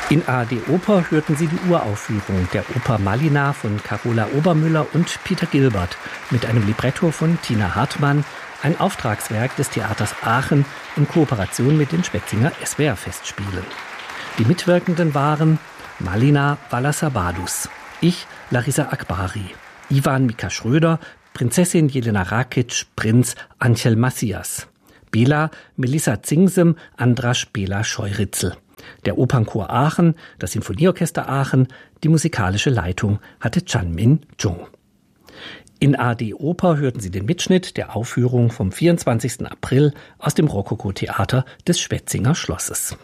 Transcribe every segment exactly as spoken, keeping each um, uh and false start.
In A R D-Oper hörten Sie die Uraufführung der Oper Malina von Carola Obermüller und Peter Gilbert mit einem Libretto von Tina Hartmann, ein Auftragswerk des Theaters Aachen in Kooperation mit den Schwetzinger S W R-Festspielen. Die Mitwirkenden waren Malina Valasabadus, ich Larissa Akbari, Ivan Mika Schröder, Prinzessin Jelena Rakic, Prinz Anchel Macias, Bela Melissa Zingsem, Andras Bela Scheuritzel. Der Opernchor Aachen, das Sinfonieorchester Aachen, die musikalische Leitung hatte Chanmin Chung. In A R D-Oper hörten Sie den Mitschnitt der Aufführung vom vierundzwanzigsten April aus dem Rokoko-Theater des Schwetzinger Schlosses.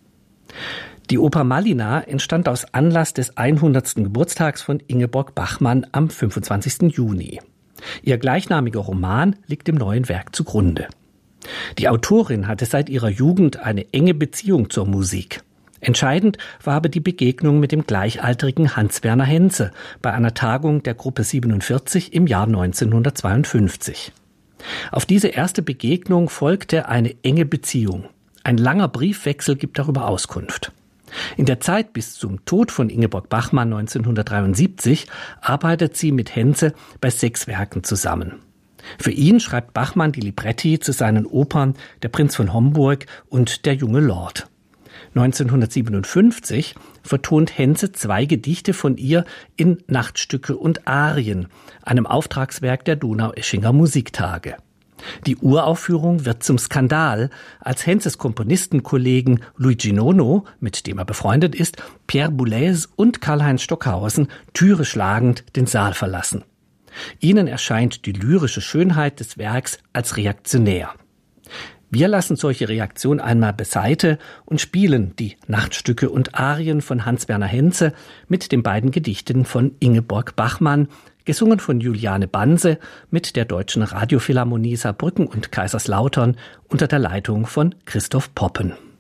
Die Oper Malina entstand aus Anlass des hundertsten Geburtstags von Ingeborg Bachmann am fünfundzwanzigsten Juni. Ihr gleichnamiger Roman liegt dem neuen Werk zugrunde. Die Autorin hatte seit ihrer Jugend eine enge Beziehung zur Musik. Entscheidend war aber die Begegnung mit dem gleichaltrigen Hans-Werner Henze bei einer Tagung der Gruppe siebenundvierzig im Jahr neunzehnhundertzweiundfünfzig. Auf diese erste Begegnung folgte eine enge Beziehung. Ein langer Briefwechsel gibt darüber Auskunft. In der Zeit bis zum Tod von Ingeborg Bachmann neunzehnhundertdreiundsiebzig arbeitet sie mit Henze bei sechs Werken zusammen. Für ihn schreibt Bachmann die Libretti zu seinen Opern Der Prinz von Homburg und Der junge Lord. neunzehnhundertsiebenundfünfzig vertont Henze zwei Gedichte von ihr in Nachtstücke und Arien, einem Auftragswerk der Donaueschinger Musiktage. Die Uraufführung wird zum Skandal, als Henzes Komponistenkollegen Luigi Nono, mit dem er befreundet ist, Pierre Boulez und Karl-Heinz Stockhausen Türe schlagend den Saal verlassen. Ihnen erscheint die lyrische Schönheit des Werks als reaktionär. Wir lassen solche Reaktion einmal beiseite und spielen die Nachtstücke und Arien von Hans-Werner Henze mit den beiden Gedichten von Ingeborg Bachmann, gesungen von Juliane Banse mit der Deutschen Radiophilharmonie Saarbrücken und Kaiserslautern unter der Leitung von Christoph Poppen.